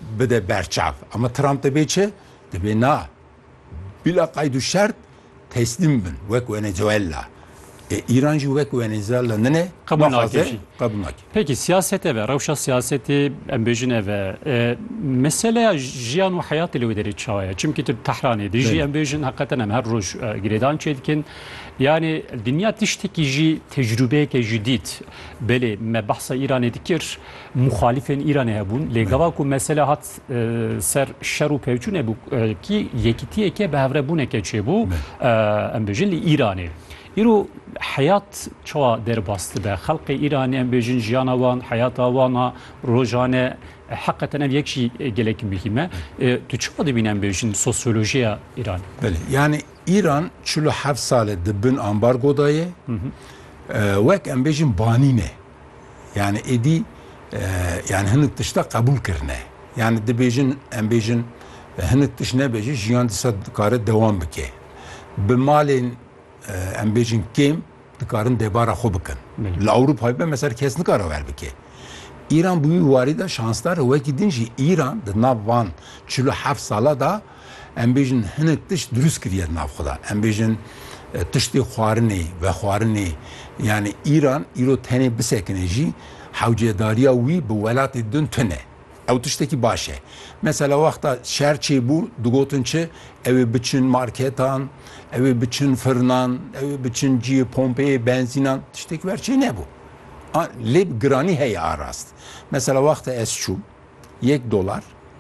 bide berçav. Ama Trump de beçe de na bila kaydu şart teslim bin vek Venezuela. İran jî wek Venezuela ne kabul nake. Peki siyasete ve rewşa siyaseti em bêjin ve mesela jiyan û hayatê li wê derê çawa ye. Çimkî tu Tehranê de jî em bêjin hakikaten em her roj girêdan çê dikin. Yani dünya tiştekî jî tecrübeyeke jî dît. Belê me behsa İranê dikir, muhalifên İranê hebûn. Lê gava ku mesela hat ser şer û pevçûn hebû ki yekîtiyeke bi hevrebûneke çêbû em bêjin li İranê. İro hayat çawa derbastı be. Halkı İran'ı em bêjin jiyana wan, hayata wana, rojane hakikaten ev yek şey gelek mühime. Tu çawa dibîn em bêjin sosyolojiya İran? Belê. Yani İran 47 salê dibin ambargodayê wek em bêjin banîne. Yani êdî yani hinek tişta qebûl kirine. Yani dibêjin em bêjin hinek tiş nebêjin jiyan dîsa dikare dewam bike. Bi malên em bêjin kêm dikarin dêbara xwe bikin. Li Ewropayê be mesela kes nikare wer bike. İran bu warî de şansdar wekî din jî İran di nav van 47 sala da em bêjin hinek tiş durust kiriye nav xwe da. Em bêjin tiştê xwarinê ve xwarinê yani İran îro tenê bisekine jî hewcedariya wî bi welatê din tune. Ew tiştekî baş e. Mesela wexta şer çêbû digotin çi ew ê biçin marketan, ew ê biçin fırnan, ew ê biçin ciyê pompeyê benzînan tiştekî wer çê nebû. Lê giranî heye a rast. Mesela wexta ez çûm $1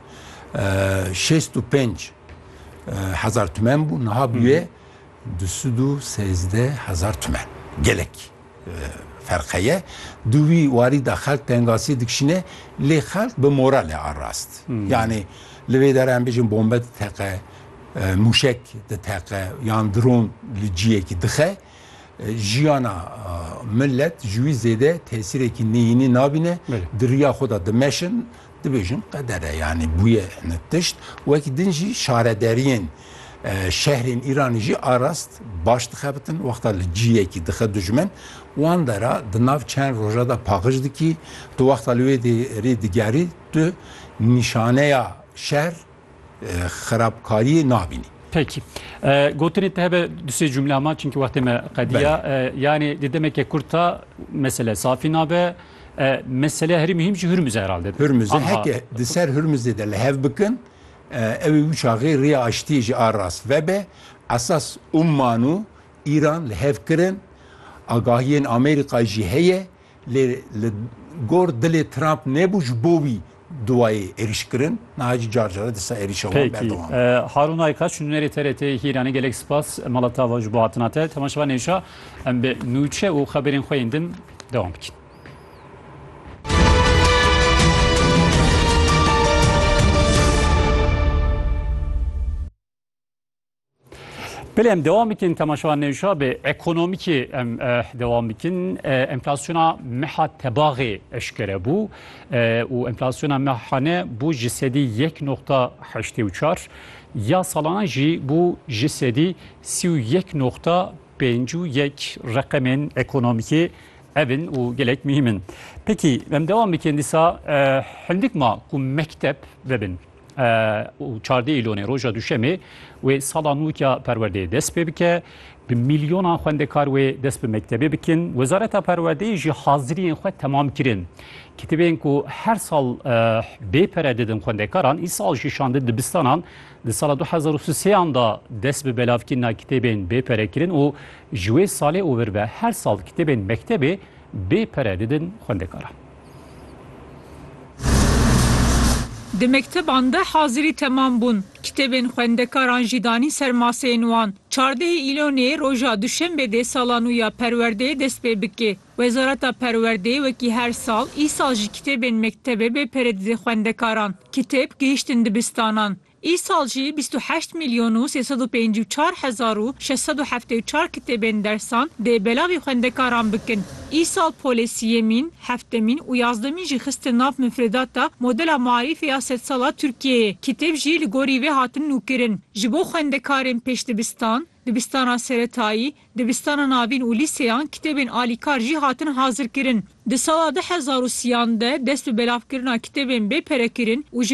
65 hezar tümen bû niha bûye 213 tümen. Gelek ferqeye duvi warî da xelk tengasî dikişine lê xelk bi morale a rast. Yani li vê dere em bêjin bombe diteqe, mûşek diteqe yan dron li ciyekî dixe jiyana millet ji wî zêde tesîrekî neyînî nabîne diriya xwe da dimeşin dibêjin qedere yani bûye hinek tişt wekî din jî şarederiyên şehrên İranî jî a rast baş dixebitin wexta li ciyekî dixe dijmin wan dera di nav çend roja da paqij dikî tu wexta li wê derê digerî tu nîşaneya şer xerabkariyê nabînî. Peki. Gotinê te hebe dusê cümle ama çünkü vaktime qediya yani demek kurta mesele safî nabe mesele herî mühim jî Hürmüz herhalde. Hürmüz heke di ser Hürmüzê de li hev bikin ew ê uçaxê rêya aştiyê jî a rast vebe esas umman û İran li hev kirin agahiyên Amerîka jî heye lê li gor dilê Trump nebû ji bo wî duayê êrişkirin nahacî carcara disa êrişa wan berdewam. Harun Aykaç şunları TRT İranê gelek spas malatava ji bo hatina te temaşa nêşa em bi nûçe û xeberên xwe yên din dewam bikin. Belê em devam bikin temaşavan nêşa bi ekonomîkê em devam bikin. Enflasyona meha tebaxê eşkere bû û enflasyona mehane bû ji sedî 1.84 ya salana jî bû ji sedî 31.51 reqemên ekonomîkê evin û gelek mühimin. Peki em devam bikin dîsa hindik ma ku mektep vebin û çardê îlonê roja duşemê wê sala nûka perwerdeyê dest pê bike bi milyonan xwendekar wê dest bi mektebê bikin Wezareta Perwerdeyê jî haziriyên xwe temam kirin. Kitêbên ku her sal bêpere didin xwendekaran îsal jî şandin dibistanan di sala 2023 da dest bi belavkirina kitêbên bêpere kirin û ji wê salê over ve her sal kitêbên mektebê bêpere didin xwendekaran. Di mekteban de hazirî temam bûn. Kitêbên xwendekaran jî danî ser maseyên wan. Çardehê îlonê roja duşembe de sala nû ya perwerdeyê dest pê bike. Wezareta Perwerdeyê wekî her sal îsal jî kitêbên mektebê bêpere dide xwendekaran. Kitêb gihîştin dibistanan. İsal jî 28.354.674 kitêbên dersan dê belavê xwendekaran bikin. İsal polîsiyemîn, heftemîn û yazdemîn jî xistin nav müfredata modela marîfê ya sedsala Tirkiyeyê. Kitêb jî li gorî vê hatin nûkirin. Ji bo xwendekarên pêşdibistan, dibistana seretayî, dibistana navîn û lîseyan kitêbên alîkar jî hatin hazirkirin. Di sala 2030 de dest bi belavkirina kitêbên bêpere kirin û